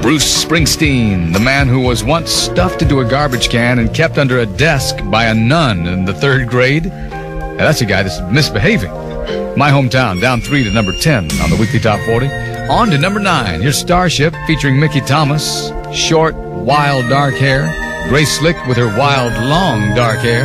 Bruce Springsteen, the man who was once stuffed into a garbage can and kept under a desk by a nun in the 3rd grade. Now, that's a guy that's misbehaving. My Hometown, down 3 to number 10 on the Weekly Top 40. On to number 9. Here's Starship featuring Mickey Thomas. Short, wild, dark hair. Grace Slick with her wild, long, dark hair.